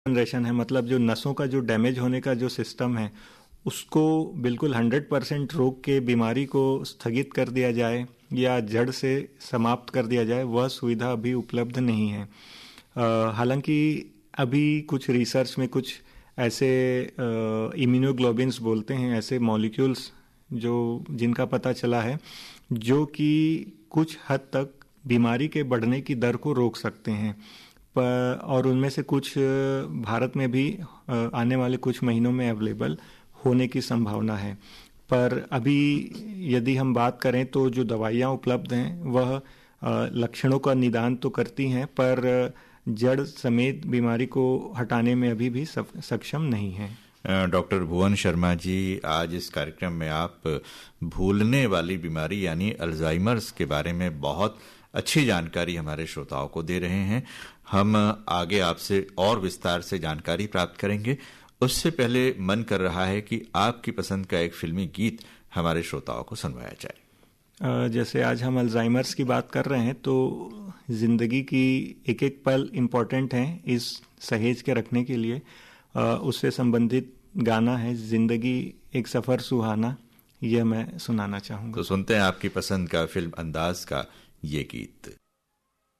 Generation है, मतलब जो नसों का जो डैमेज होने का जो सिस्टम है उसको बिल्कुल 100% रोक के बीमारी को स्थगित कर दिया जाए या जड़ से समाप्त कर दिया जाए, वह सुविधा अभी उपलब्ध नहीं है। हालांकि अभी कुछ रिसर्च में कुछ ऐसे इम्यूनोग्लोबिन्स बोलते हैं, ऐसे मॉलिक्यूल्स जो जिनका पता चला है जो कि कुछ हद तक बीमारी के बढ़ने की दर को रोक सकते हैं। और उनमें से कुछ भारत में भी आने वाले कुछ महीनों में अवेलेबल होने की संभावना है। पर अभी यदि हम बात करें तो जो दवाइयाँ उपलब्ध हैं वह लक्षणों का निदान तो करती हैं, पर जड़ समेत बीमारी को हटाने में अभी भी सक्षम नहीं है। डॉक्टर भुवन शर्मा जी, आज इस कार्यक्रम में आप भूलने वाली बीमारी यानी अल्जाइमर्स के बारे में बहुत अच्छी जानकारी हमारे श्रोताओं को दे रहे हैं। हम आगे आपसे और विस्तार से जानकारी प्राप्त करेंगे। उससे पहले मन कर रहा है कि आपकी पसंद का एक फिल्मी गीत हमारे श्रोताओं को सुनवाया जाए। जैसे आज हम अल्जाइमर्स की बात कर रहे हैं तो जिंदगी की एक एक पल इम्पोर्टेंट है इस सहेज के रखने के लिए। उससे संबंधित गाना है जिंदगी एक सफर सुहाना, यह मैं सुनाना चाहूँगा। तो सुनते हैं आपकी पसंद का फिल्म अंदाज का ये गीत।